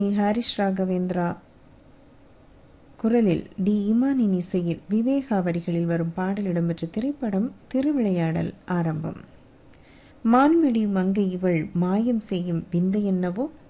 Harris Raghavendra குரலில் D இமானின் இசையில் விவேகா வரிகளில் வரும் பாடல் இடம்பெற்ற திரைப்படம் திருவிளையாடல் ஆரம்பம். மான்மிடி மங்கை இவள் மாயம் செய்யும் விந்தை என்னவோ,